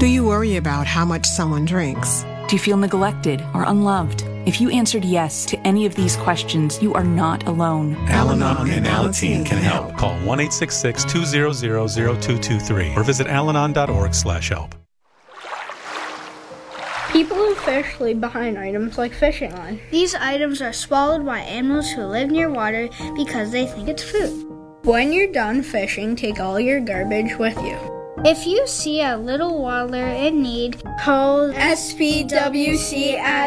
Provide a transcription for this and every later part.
Do you worry about how much someone drinks? Do you feel neglected or unloved? If you answered yes to any of these questions, you are not alone. Al-Anon and Alateen can help. Call 1-866-200-0223 or visit alanon.org/help. People who fish leave behind items like fishing line. These items are swallowed by animals who live near water because they think it's food. When you're done fishing, take all your garbage with you. If you see a little waddler in need, call SPWC at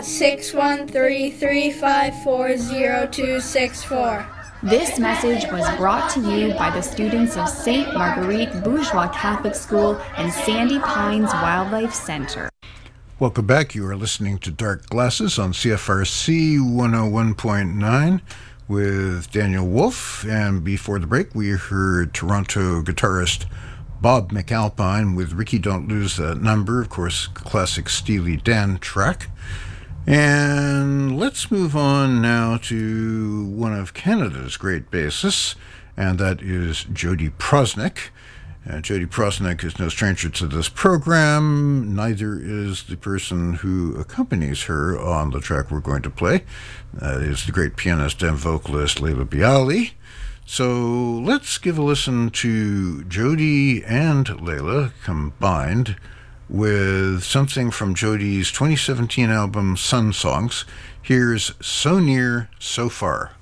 613-354-0264. This message was brought to you by the students of St. Marguerite Bourgeois Catholic School and Sandy Pines Wildlife Center. Welcome back. You are listening to Dark Glasses on CFRC 101.9 with Daniel Wolf. And before the break, we heard Toronto guitarist Bob McAlpine with Ricky Don't Lose That Number, of course, classic Steely Dan track. And let's move on now to one of Canada's great bassists, and that is Jody Prosnick. Jody Prosnick is no stranger to this program. Neither is the person who accompanies her on the track we're going to play. That is the great pianist and vocalist Leila Bialy. So let's give a listen to Jody and Leila combined with something from Jody's 2017 album Sun Songs. Here's So Near, So Far.